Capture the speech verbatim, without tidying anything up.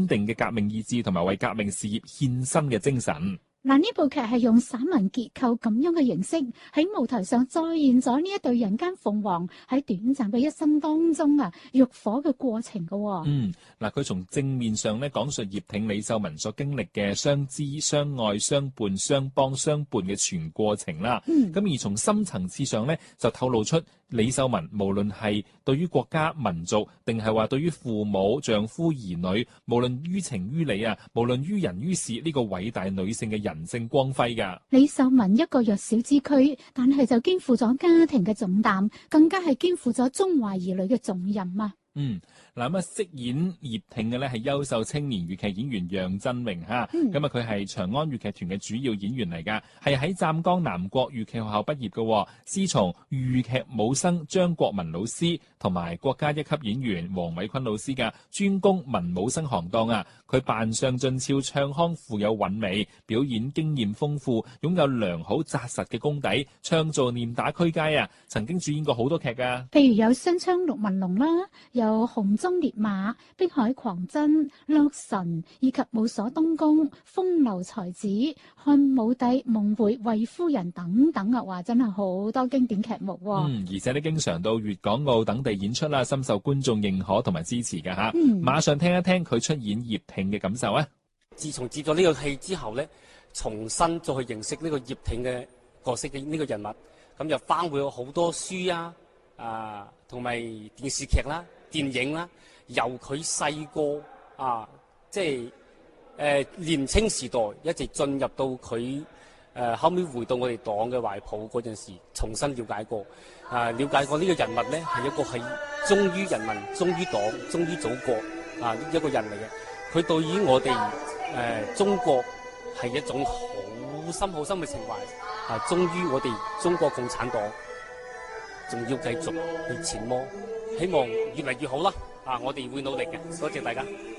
堅定嘅革命意志同埋為革命事業獻身嘅精神。 嗱，呢部劇係用散文結構咁樣嘅形式喺舞台上再現咗呢一對人間鳳凰喺短暫嘅一生當中啊浴火嘅過程嘅、哦。 嗯，嗱，佢從正面上咧講述葉挺、李秀文所經歷嘅相知、相愛、相伴、相幫、相伴嘅全過程啦。咁、嗯、而從深層次上咧就透露出李秀文無論係對於國家民族，定係話對於父母、丈夫、兒女，無論於情於理啊，無論於人於事，呢、這個偉大女性嘅人性光輝噶。 李秀文一個弱小之軀，但係就肩負咗家庭嘅重擔，更加係肩負咗中華兒女嘅重任啊！ 嗯，嗱咁啊，飾演葉挺嘅咧係優秀青年粵劇演員楊振榮嚇，咁啊佢係長安粵劇團嘅主要演員嚟噶，係喺湛江南國粵劇學校畢業嘅，師從豫劇武生張國民老師同埋國家一級演員黃偉坤老師嘅，專攻文武生行當啊！佢扮相俊俏，唱腔富有韻味，表演經驗豐富，擁有良好紮實嘅功底，唱做念打俱佳啊！曾經主演過好多劇噶， 譬如有《雙槍陸文龍》啦。有紅中烈馬、碧海狂真、洛神以及武鎖東宮、風流才子、漢武帝、夢回、衛夫人等等啊！話真係好多經典劇目、哦。 嗯，而且咧經常到粵港澳等地演出啦，深受觀眾認可同埋支持嘅吓。嗯，馬上聽一聽佢出演葉挺嘅感受啊！ 自從接咗呢個戲之後咧，重新再去認識呢個葉挺嘅角色嘅呢個人物，咁就翻會有好多書啊，啊，同埋電視劇啦。電影啦，由佢細個啊，即係誒、呃、年青時代，一直進入到佢誒、呃、後尾回到我哋黨嘅懷抱嗰陣時，重新了解過啊，了解過呢個人物咧係一個係忠於人民、忠於黨、忠於祖國啊一個人嚟嘅。佢對於我哋誒、呃、中國係一種好深好深嘅情懷啊，忠於我哋中國共產黨，仲要繼續去前摩。希望越嚟越好啦！啊，我哋會努力嘅，多謝大家。